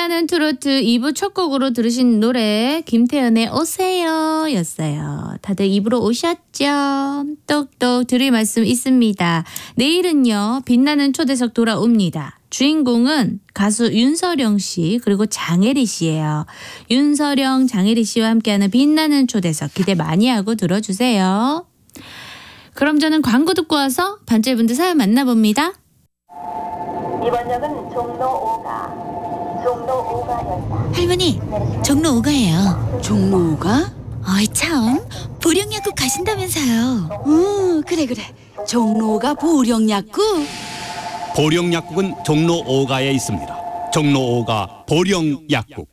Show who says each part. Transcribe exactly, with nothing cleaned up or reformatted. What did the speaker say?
Speaker 1: 빛나는 트로트 이 부 첫 곡으로 들으신 노래 김태연의 오세요 였어요. 다들 입으로 오셨죠? 똑똑 드릴 말씀 있습니다. 내일은요 빛나는 초대석 돌아옵니다. 주인공은 가수 윤서령 씨 그리고 장혜리 씨예요. 윤서령, 장혜리 씨와 함께하는 빛나는 초대석 기대 많이 하고 들어주세요. 그럼 저는 광고 듣고 와서 반짝이분들 사연 만나봅니다.
Speaker 2: 이번 역은 종로 오가, 종로 오가였다.
Speaker 3: 할머니, 종로 오가예요.
Speaker 4: 종로 오가?
Speaker 3: 어이 참, 보령약국 가신다면서요.
Speaker 4: 응, 그래 그래. 종로 오가 보령약국?
Speaker 5: 보령약국은 종로 오가에 있습니다. 종로 오가 보령약국.